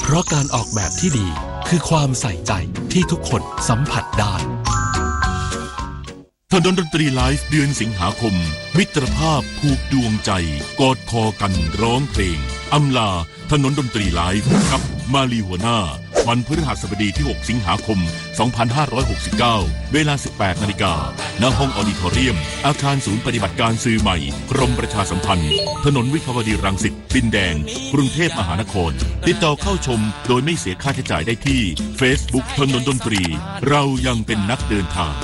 เพราะการออกแบบที่ดีคือความใส่ใจที่ทุกคนสัมผัสได้ถนนดนตรีไลฟ์เดือนสิงหาคมมิตรภาพผูกดวงใจกอดคอกันร้องเพลงอำลาถนนดนตรีไลฟ์กับมาลีหัวหน้าวันพฤหัสบดีที่6สิงหาคม2569เวลา 18 นาฬิกาณห้องออดิทอเรียมอาคารศูนย์ปฏิบัติการสื่อใหม่กรมประชาสัมพันธ์ถนนวิภาวดีรังสิตดินแดงกรุงเทพมหานครติดต่อเข้าชมโดยไม่เสียค่าใช้จ่ายได้ที่ Facebook ถนนดนตรีเรายังเป็นนักเดินทาง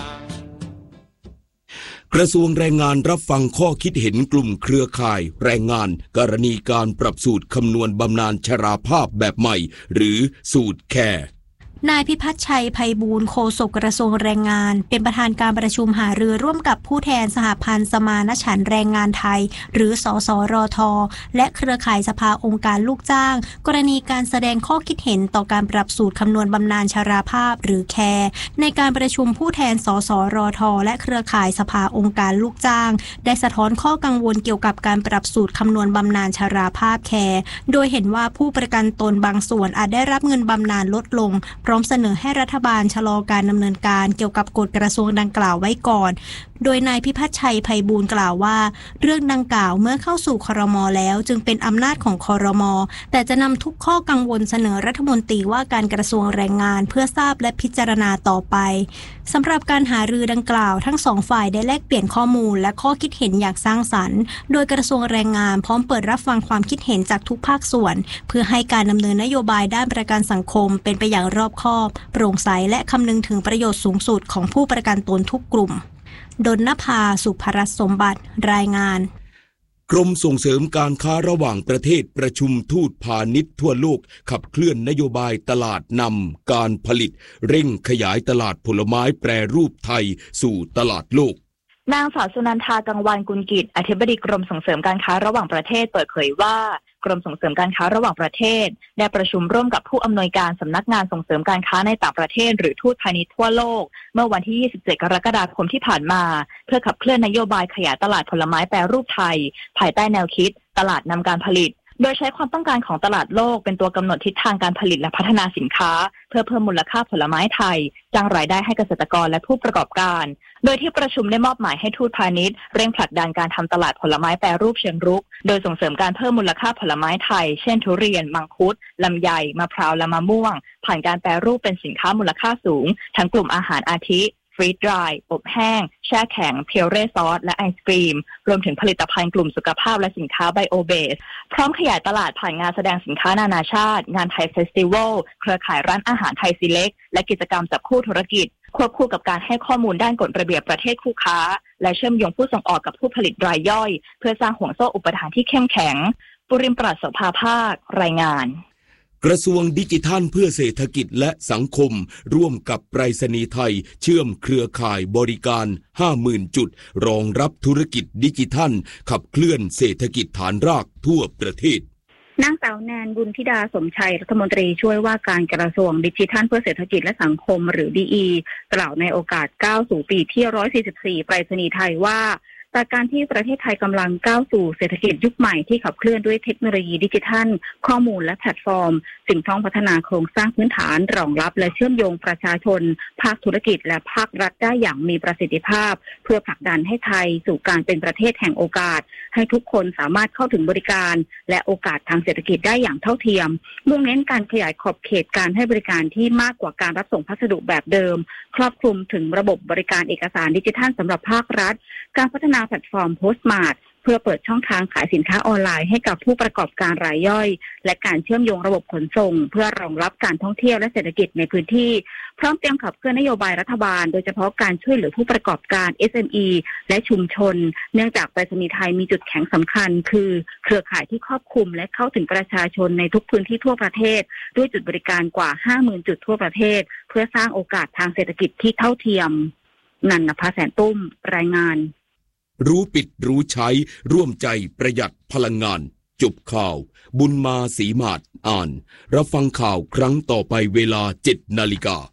กระทรวงแรงงานรับฟังข้อคิดเห็นกลุ่มเครือข่ายแรงงานกรณีการปรับสูตรคำนวณบำนาญชราภาพแบบใหม่หรือสูตรแคร์นายพิพัฒน์ชัยไพบูลย์โฆษกกระทรวงแรงงานเป็นประธานการประชุมหารือร่วมกับผู้แทนสหพันธ์สมานฉันท์แรงงานไทยหรือสสรท.และเครือข่ายสภาองค์การลูกจ้างกรณีการแสดงข้อคิดเห็นต่อการปรับสูตรคำนวณบำนาญชราภาพหรือแคร์ในการประชุมผู้แทนสสรท.และเครือข่ายสภาองค์การลูกจ้างได้สะท้อนข้อกังวลเกี่ยวกับการปรับสูตรคำนวณบำนาญชราภาพแคร์โดยเห็นว่าผู้ประกันตนบางส่วนอาจได้รับเงินบำนาญลดลงพร้อมเสนอให้รัฐบาลชะลอการดำเนินการเกี่ยวกับกฎกระทรวงดังกล่าวไว้ก่อนโดยนายพิพัฒน์ชัยไพบูลย์กล่าวว่าเรื่องดังกล่าวเมื่อเข้าสู่ครม.แล้วจึงเป็นอำนาจของครม.แต่จะนำทุกข้อกังวลเสนอรัฐมนตรีว่าการกระทรวงแรงงานเพื่อทราบและพิจารณาต่อไปสำหรับการหารือดังกล่าวทั้งสองฝ่ายได้แลกเปลี่ยนข้อมูลและข้อคิดเห็นอย่างสร้างสรรค์โดยกระทรวงแรงงานพร้อมเปิดรับฟังความคิดเห็นจากทุกภาคส่วนเพื่อให้การดำเนินนโยบายด้านประกันสังคมเป็นไปอย่างรอบคอบโปร่งใสและคำนึงถึงประโยชน์สูงสุดของผู้ประกันตนทุกกลุ่มดลนภาสุภรัตน์สมบัติรายงานกรมส่งเสริมการค้าระหว่างประเทศประชุมทูตพาณิชย์ทั่วโลกขับเคลื่อนนโยบายตลาดนำการผลิตเร่งขยายตลาดผลไม้แปรรูปไทยสู่ตลาดโลกนางสาวสุนันทากังวานกุลกิจอธิบดีกรมส่งเสริมการค้าระหว่างประเทศเปิดเผยว่ากรมส่งเสริมการค้าระหว่างประเทศได้ประชุมร่วมกับผู้อำนวยการสำนักงานส่งเสริมการค้าในต่างประเทศหรือทูตพาณิชย์ทั่วโลกเมื่อวันที่ 27 กรกฎาคมที่ผ่านมาเพื่อขับเคลื่อนนโยบายขยายตลาดผลไม้แปรรูปไทยภายใต้แนวคิดตลาดนำการผลิตโดยใช้ความต้องการของตลาดโลกเป็นตัวกำหนดทิศทางการผลิตและพัฒนาสินค้าเพื่อเพิ่มมูลค่าผลไม้ไทยสร้างรายได้ให้เกษตรกรและผู้ประกอบการโดยที่ประชุมได้มอบหมายให้ทูตพาณิชย์เร่งผลักดันการทำตลาดผลไม้แปรรูปเชิงรุกโดยส่งเสริมการเพิ่มมูลค่าผลไม้ไทยเช่นทุเรียนมังคุดลำไยมะพร้าวและมะม่วงผ่านการแปรรูปเป็นสินค้ามูลค่าสูงทั้งกลุ่มอาหารอาทิฟรีดดรายอบแห้งแช่แข็งเพียวเร่ซอสและไอศกรีมรวมถึงผลิตภัณฑ์กลุ่มสุขภาพและสินค้าไบโอเบสพร้อมขยายตลาดผ่านงานแสดงสินค้านานาชาติงานไทยเฟสติวัลเครือข่ายร้านอาหารไทยซีเล็กและกิจกรรมจับคู่ธุรกิจควบคู่กับการให้ข้อมูลด้านกฎระเบียบประเทศคู่ค้าและเชื่อมโยงผู้ส่งออกกับผู้ผลิตรายย่อยเพื่อสร้างห่วงโซ่อุปทานที่เข้มแข็งปุริมปราศโสภาภาครายงานกระทรวงดิจิทัลเพื่อเศรษฐกิจและสังคมร่วมกับไปรษณีย์ไทยเชื่อมเครือข่ายบริการ 50,000 จุดรองรับธุรกิจดิจิทัลขับเคลื่อนเศรษฐกิจฐานรากทั่วประเทศนางสาวแนนบุญธิดาสมชัยรัฐมนตรีช่วยว่าการกระทรวงดิจิทัลเพื่อเศรษฐกิจและสังคมหรือ DE กล่าวในโอกาสก้าวสู่ปีที่144ไปรษณีย์ไทยว่าจากการที่ประเทศไทยกำลังก้าวสู่เศรษฐกิจยุคใหม่ที่ขับเคลื่อนด้วยเทคโนโลยีดิจิทัลข้อมูลและแพลตฟอร์มจึงต้องพัฒนาโครงสร้างพื้นฐานรองรับและเชื่อมโยงประชาชนภาคธุรกิจและภาครัฐได้อย่างมีประสิทธิภาพเพื่อผลักดันให้ไทยสู่การเป็นประเทศแห่งโอกาสให้ทุกคนสามารถเข้าถึงบริการและโอกาสทางเศรษฐกิจได้อย่างเท่าเทียมมุ่งเน้นการขยายขอบเขตการให้บริการที่มากกว่าการรับส่งพัสดุแบบเดิมครอบคลุมถึงระบบบริการเอกสารดิจิทัลสำหรับภาครัฐการพัฒนาแพลตฟอร์ม Postmart เพื่อเปิดช่องทางขายสินค้าออนไลน์ให้กับผู้ประกอบการรายย่อยและการเชื่อมโยงระบบขนส่งเพื่อรองรับการท่องเที่ยวและเศรษฐกิจในพื้นที่พร้อมเตรียมขับเคลื่อนนโยบายรัฐบาลโดยเฉพาะการช่วยเหลือผู้ประกอบการ SME และชุมชนเนื่องจากไปรษณีย์ไทยมีจุดแข็งสำคัญคือเครือข่ายที่ครอบคลุมและเข้าถึงประชาชนในทุกพื้นที่ทั่วประเทศด้วยจุดบริการกว่า 50,000 จุดทั่วประเทศเพื่อสร้างโอกาสทางเศรษฐกิจที่เท่าเทียมนันนภาแสนตุ้มรายงานรู้ปิดรู้ใช้ร่วมใจประหยัดพลังงานจบข่าวบุญมาศรีมาศอ่านรับฟังข่าวครั้งต่อไปเวลา 7 นาฬิกา